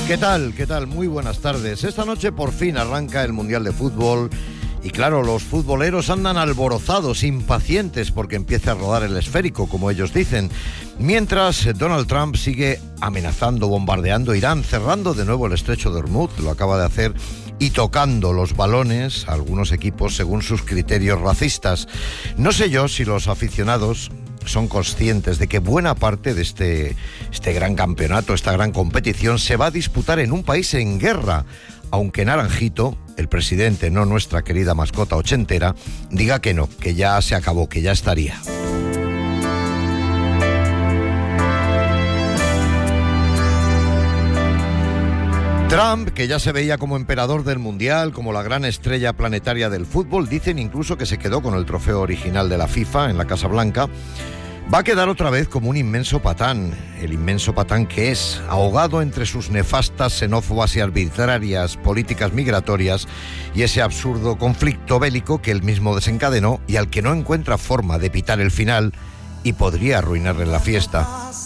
¿Qué tal? ¿Qué tal? Muy buenas tardes. Esta noche por fin arranca el Mundial de Fútbol y claro, los futboleros andan alborozados, impacientes porque empiece a rodar el esférico, como ellos dicen. Mientras Donald Trump sigue amenazando, bombardeando Irán, cerrando de nuevo el estrecho de Hormuz, lo acaba de hacer, y tocando los balones a algunos equipos según sus criterios racistas. No sé yo si los aficionados son conscientes de que buena parte de este gran campeonato, esta gran competición, se va a disputar en un país en guerra, aunque Naranjito, el presidente, no nuestra querida mascota ochentera, diga que no, que ya se acabó, que ya estaría. Trump, que ya se veía como emperador del Mundial, como la gran estrella planetaria del fútbol, dicen incluso que se quedó con el trofeo original de la FIFA en la Casa Blanca, va a quedar otra vez como un inmenso patán, el inmenso patán que es, ahogado entre sus nefastas, xenófobas y arbitrarias políticas migratorias y ese absurdo conflicto bélico que él mismo desencadenó y al que no encuentra forma de pitar el final y podría arruinarle la fiesta.